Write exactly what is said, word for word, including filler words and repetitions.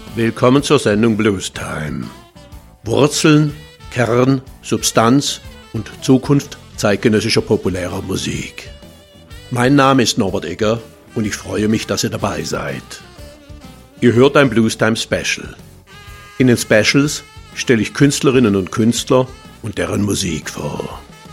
Willkommen zur Sendung Blues Time. Wurzeln, Kern, Substanz und Zukunft zeitgenössischer populärer Musik. Mein Name ist Norbert Egger und ich freue mich, dass ihr dabei seid. Ihr hört ein Blues Time Special. In den Specials stelle ich Künstlerinnen und Künstler und deren Musik vor.